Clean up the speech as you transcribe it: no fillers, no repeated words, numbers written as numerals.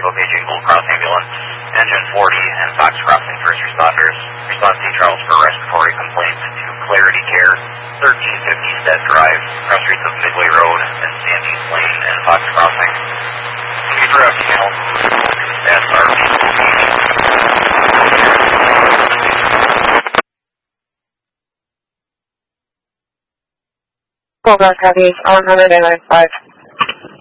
Diego Beijing Gold Cross Ambulance, Engine 40 and Fox Crossing first responders. Respond St. Charles for respiratory complaint to Clarity Care, 1350 Stead Drive, cross streets of Midway Road and Santee Lane and Fox Crossing. Looking for FTL. SRV. Bulldog Copy, on 105.